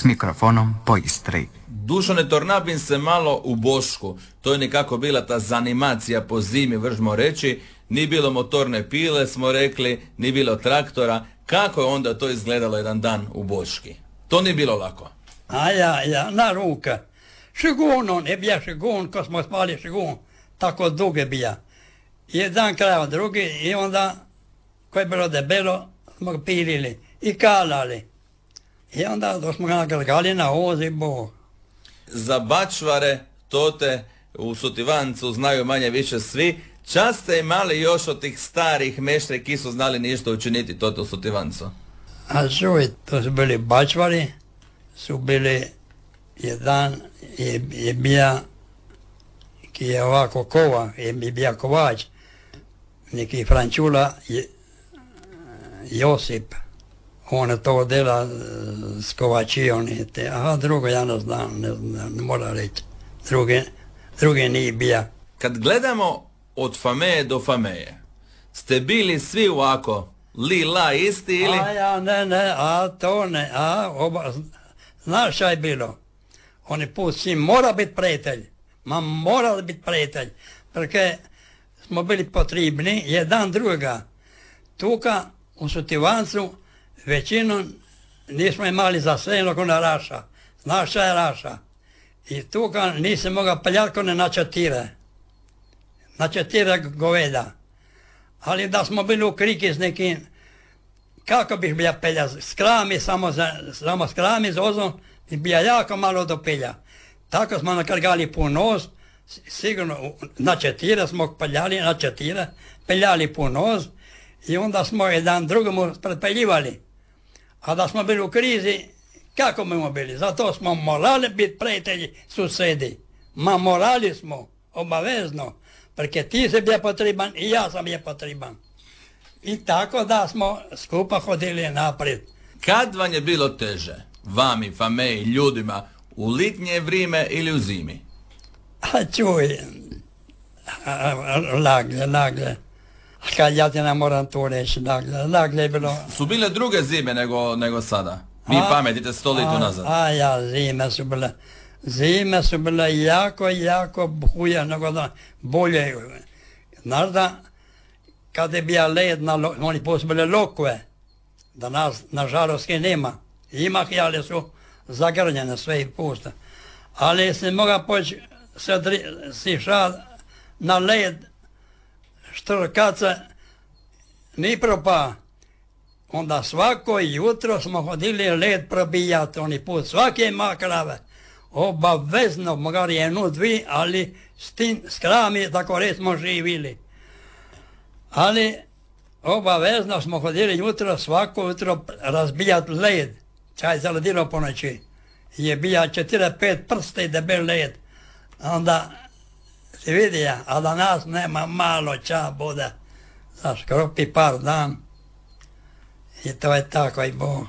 s mikrofonom po Istri. Dušane, tornabim se malo u Bošku. To je nekako bila ta zanimacija po zimi, možemo reći. Ni bilo motorne pile, smo rekli, ni bilo traktora. Kako je onda to izgledalo jedan dan u Boški? To nije bilo lako. Ja, na ruke. Šigunon, je bija šigun, ko smo spali šigun, tako duge bija. Jedan kraj drugi i onda, ko je bilo debelo, smo ga pilili i kalali. I onda dok smo ga nagrgali na ozi Bog. Za bačvare, tote u Sutivancu znaju manje više svi. Čas ste imali još od tih starih meštri ki su znali ništa učiniti tote u Sutivancu? A čuj, to su bili bačvari, su bili jedan je bija, ki je ovako kova, je bija kovač, neki Frančula Josip, on je to dela s kovačijom, a drugo ja ne znam, ne mora reći, druge nije bija. Kad gledamo od Fameje do Fameje, ste bili svi ovako li-la isti ili? To ne, znaš šta je bilo? Oni put s njim mora biti prijatelj, mora biti prijatelj, perché smo bili potrebni jedan druga. Tuka u Sutivancu većinom nismo imali za seno ko na Raša. Znaš šta je Raša? I tuka nisi mogao peljati ko ne na četire goveda. Ali da smo bili u kriki s nekim, kako bih bija pelja, s krami, samo s krami, z ozom, i bija jako malo do pelja. Tako smo nakrgali pun nos, sigurno na četire smo peljali pun nos i onda smo jedan drugomu pretpeljivali. A da smo bili u krizi, kako smo bili? Zato smo morali biti prijatelji susedi. Morali smo, obavezno, perché ti si bio potreban i ja sam je potreban. I tako da smo skupa hodili naprijed. Kad vam je bilo teže, vami, Fameji, ljudima, u litnje vrijeme ili u zimi? A čuj, lagle. Kad ja ti ne moram to reći, lagle je bilo... Su bile druge zime nego sada? Vi pametite 100 litu nazad. Zime su bile jako buje nego da bolje. Znaš da, kad je bija led, oni poslije bile lokve, da nas, nažalost, nema. Ima ih, ali su zagrnjene sve i puste. Ali se moga poći si šad na led, što kad se ni propa, onda svako jutro smo hodili led probijati, oni put svake makrave. Obavezno, mogar jednu, dvi, ali s krami tako red smo živili. Ali obavezno smo hodili jutro, svako jutro razbijati led. Čaj zaledilo po noći. Je bija 4-5 prste i debel led. Onda si vidio, a da nas nema malo ča bude. Znaš, kropi par dan. I to je tako i Bog.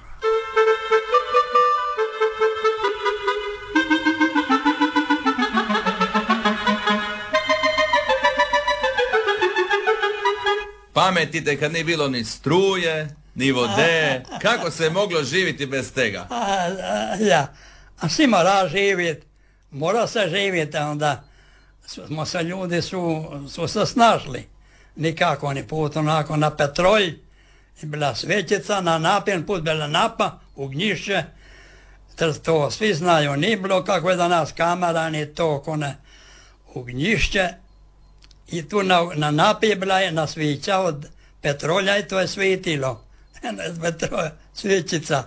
Pametite kad nije bilo ni struje, ni vode, kako se je moglo živjeti bez tega? A svi mora se živjeti, onda smo se ljudi su se snašli. Nikako oni put onako na petrolj, bila svećica, na napijen put bila napa, u gnjišće, to svi znaju, nije bilo kako je danas kamera, ni to kone u gnjišće. I tu na napije bila je na svića od petrolja i to je svitilo. Svićica.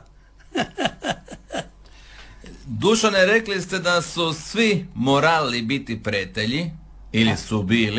Dušane, rekli ste da su svi morali biti prijatelji, ili su bili.